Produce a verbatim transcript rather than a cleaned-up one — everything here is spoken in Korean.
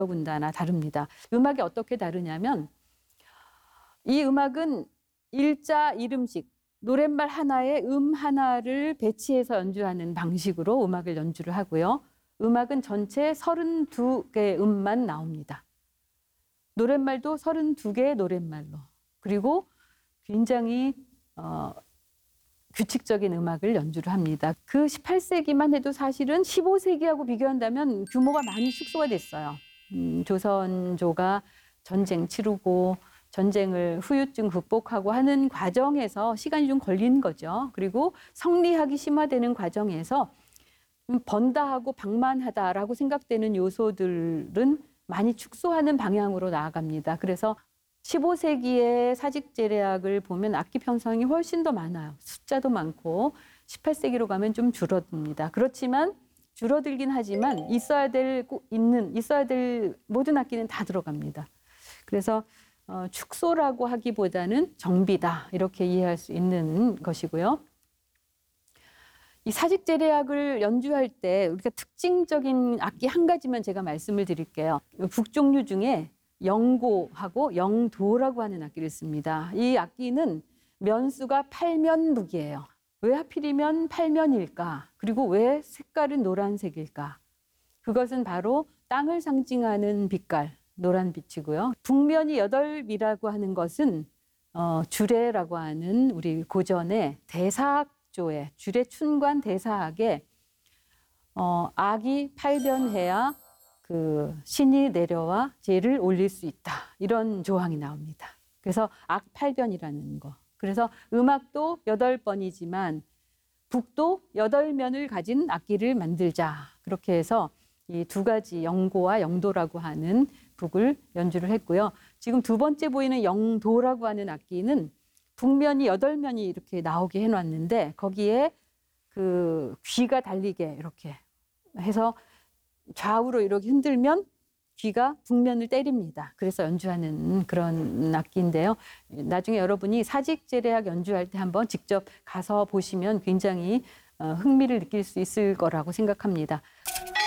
군다나 다릅니다. 음악이 어떻게 다르냐면 이 음악은 일자 일음식, 노랫말 하나에 음 하나를 배치해서 연주하는 방식으로 음악을 연주를 하고요. 음악은 전체 서른두 개의 음만 나옵니다. 노랫말도 서른두 개의 노랫말로. 그리고 굉장히 어, 규칙적인 음악을 연주를 합니다. 그 십팔 세기만 해도 사실은 십오 세기하고 비교한다면 규모가 많이 축소가 됐어요. 음, 조선조가 전쟁 치르고 전쟁을 후유증 극복하고 하는 과정에서 시간이 좀 걸리는 거죠. 그리고 성리학이 심화되는 과정에서 번다하고 방만하다라고 생각되는 요소들은 많이 축소하는 방향으로 나아갑니다. 그래서 십오 세기의 사직제례악을 보면 악기 편성이 훨씬 더 많아요. 숫자도 많고 십팔 세기로 가면 좀 줄어듭니다. 그렇지만 줄어들긴 하지만 있어야 될 있는 있어야 될 모든 악기는 다 들어갑니다. 그래서 어, 축소라고 하기보다는 정비다 이렇게 이해할 수 있는 것이고요. 이 사직제례악을 연주할 때 우리가 특징적인 악기 한 가지만 제가 말씀을 드릴게요. 북종류 중에 영고하고 영도라고 하는 악기를 씁니다. 이 악기는 면수가 팔면북이에요. 왜 하필이면 팔면일까? 그리고 왜 색깔은 노란색일까? 그것은 바로 땅을 상징하는 빛깔, 노란빛이고요. 북면이 여덟 미라고 하는 것은 어, 주례라고 하는 우리 고전의 대사학조의 주례 춘관 대사학에 어, 악이 팔변해야 그 신이 내려와 제를 올릴 수 있다. 이런 조항이 나옵니다. 그래서 악팔변이라는 거. 그래서 음악도 여덟 번이지만 북도 여덟 면을 가진 악기를 만들자. 그렇게 해서 이 두 가지 영고와 영도라고 하는 북을 연주를 했고요. 지금 두 번째 보이는 영도라고 하는 악기는 북면이 여덟 면이 이렇게 나오게 해놨는데 거기에 그 귀가 달리게 이렇게 해서 좌우로 이렇게 흔들면 귀가 북면을 때립니다. 그래서 연주하는 그런 악기인데요. 나중에 여러분이 사직제례악 연주할 때 한번 직접 가서 보시면 굉장히 흥미를 느낄 수 있을 거라고 생각합니다.